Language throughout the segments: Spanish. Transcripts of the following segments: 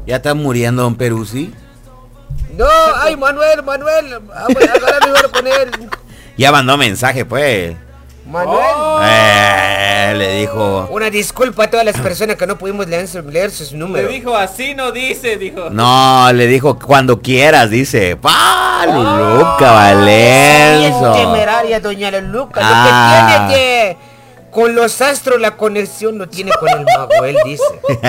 ¿Ya está muriendo don Peruzzi? No, ay, Manuel, agarra mejor con él. Ya mandó mensaje, pues. Manuel. Le dijo. Una disculpa a todas las personas que no pudimos leer sus números. Le dijo, así no dice, dijo. No, le dijo, cuando quieras, dice. ¡Pah, Luluca Valenzo! Sí, es temeraria, doña Luluca. Lo que tiene que... Con los astros la conexión no tiene con el mago, él dice.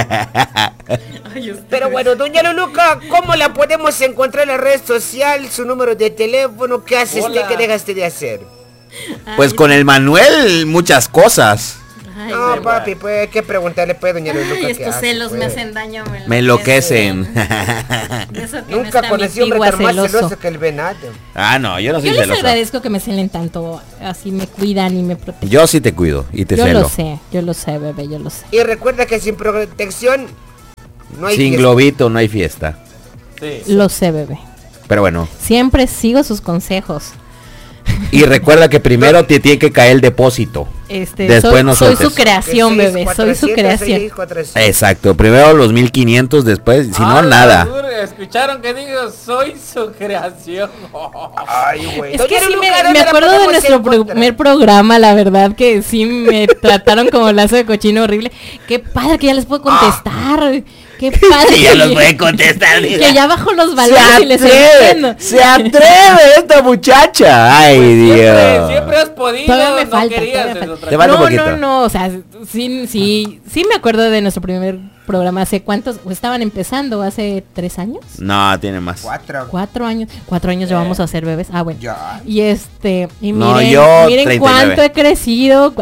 Pero bueno, doña Luluca, ¿cómo la podemos encontrar en la red social? Su número de teléfono, ¿qué hace usted? ¿Qué dejaste de hacer? Pues con el Manuel, muchas cosas. Ay, no, papi, pues hay que preguntarle, pues, doña Luluca. Ay, estos celos pues me hacen daño. Me enloquecen. Nunca conocí un hombre tan más celoso que el venado. Ah, no, yo no soy celoso. Yo les agradezco que me celen tanto, así me cuidan y me protegen. Yo sí te cuido y te celo. Yo lo sé, bebé, yo lo sé. Y recuerda que sin protección no hay sin fiesta. Globito no hay fiesta. Sí. Lo sé, bebé. Pero bueno. Siempre sigo sus consejos. Y recuerda que primero te tiene que caer el depósito. Después soy su creación, bebé. Soy su creación. Exacto. Primero los 1500, después, si no, nada. Escucharon que digo, soy su creación. Ay, güey. Es que sí me acuerdo de nuestro primer programa, la verdad, que sí me trataron como lazo de cochino horrible. Qué padre que ya les puedo contestar. Qué padre. Que ya los puede contestar. Que ya bajo los valores y les entiendo. Se atreve esta muchacha. Ay, pues Dios. Siempre has podido. Todavía me falta. No, o sea, sí me acuerdo de nuestro primer programa. ¿Hace cuántos? ¿Estaban empezando? ¿Hace 3 años? No, tiene más. 4 años. 4 años llevamos a ser bebés. Ah, bueno. Ya. Y y miren, no, yo miren 39. Cuánto he crecido.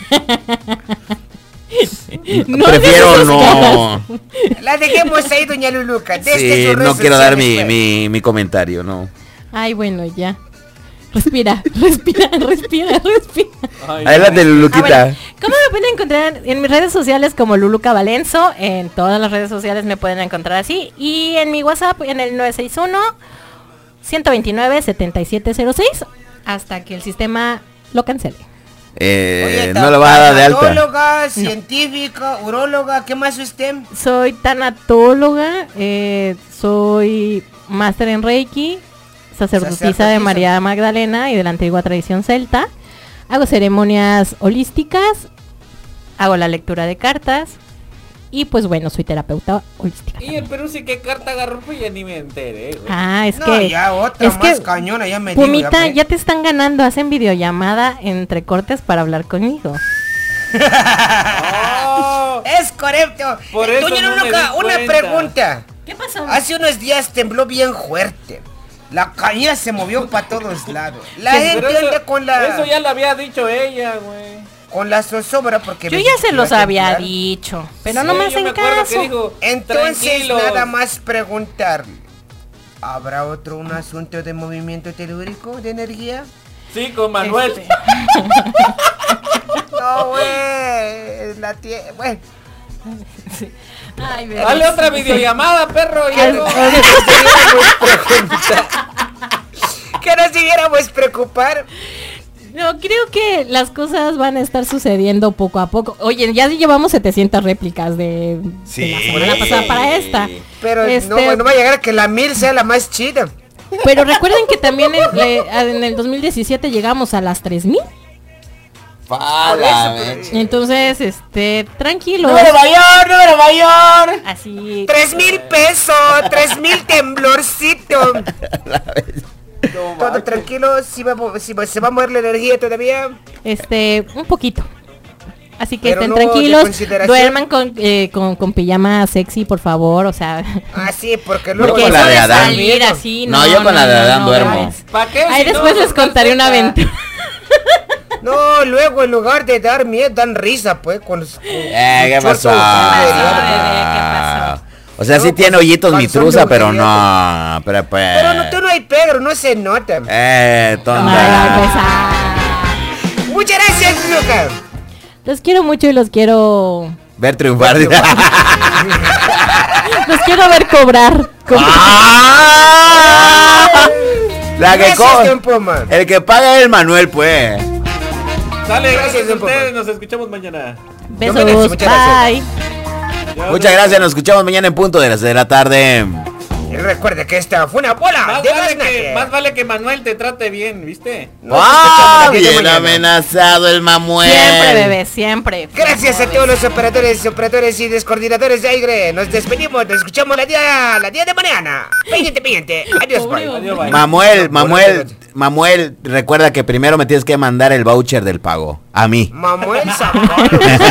No, prefiero no. La dejemos ahí, doña Luluca. Sí, no quiero dar mi comentario, no. Ay, bueno, ya. Respira. Adelante, Luluquita. Bueno, ¿cómo me pueden encontrar en mis redes sociales como Luluca Valenzo? En todas las redes sociales me pueden encontrar así. Y en mi WhatsApp en el 961-129-7706 hasta que el sistema lo cancele. Oye, no lo va a dar de alta. Tanatóloga, científica, uróloga, ¿qué más usted? Soy tanatóloga, soy máster en Reiki, sacerdotisa de María Magdalena y de la antigua tradición celta. Hago ceremonias holísticas, hago la lectura de cartas y pues bueno, soy terapeuta holística. Y el Perú sí que carta agarró, pues ya ni me enteré, güey. Ah, es no, que ya otra es más que, cañona, ya me Pumita, ya te están ganando, hacen videollamada entre cortes para hablar conmigo. Oh, es correcto. Doña Luluca, una pregunta. ¿Qué pasó? Hace unos días tembló bien fuerte. La caña se movió para todos lados. La gente anda con la... Eso ya lo había dicho ella, güey. Con la zozobra porque... Yo ya se los había dicho, pero sí, no me hacen caso. Dijo, entonces tranquilos. Nada más preguntarle. ¿Habrá un asunto de movimiento telúrico, de energía? Sí, con Manuel. No, güey. Bueno. Sí. Ay, dale otra videollamada, perro. Y que nos debiéramos preocupar. No, creo que las cosas van a estar sucediendo poco a poco. Oye, ya llevamos 700 réplicas de la semana pasada para esta. Pero no va a llegar a que la 1000 sea la más chida. Pero recuerden que también en el 2017 llegamos a las 3000. Entonces, tranquilo. ¡Número mayor! Así. 3,000 pesos, 3,000 temblorcito. Todo tranquilo, si se va a mover la energía todavía. Un poquito. Así que estén tranquilos, duerman con pijama sexy, por favor, o sea. Ah, sí, porque luego con la de Adán. Así, yo con la de Adán duermo. ¿Para qué? Ahí después les contaré una aventura. No, luego en lugar de dar miedo, dan risa, pues, ¿qué pasó? ¿Qué pasó? O sea, sí tiene hoyitos mi truza, pero no. Pero pues. Pero tú no hay Pedro, no se nota. Tonta. Muchas gracias, Lucas. Los quiero mucho y los quiero ver triunfar. Los quiero ver cobrar. El que paga es el Manuel, pues. Dale, gracias a ustedes, nos escuchamos mañana. Besos, bye. Muchas gracias, nos escuchamos mañana en punto de las 6 de la tarde. Y recuerde que esta fue una bola de gaznate. Más vale que Manuel te trate bien, ¿viste? Bien amenazado el Mamuel. Siempre, bebé, siempre. Gracias a todos los operadores y descoordinadores de aire. Nos despedimos, nos escuchamos la día de mañana. Pendiente. Adiós, bye. Adiós, bye. Mamuel, recuerda que primero me tienes que mandar el voucher del pago. A mí. Mamuel Zapata.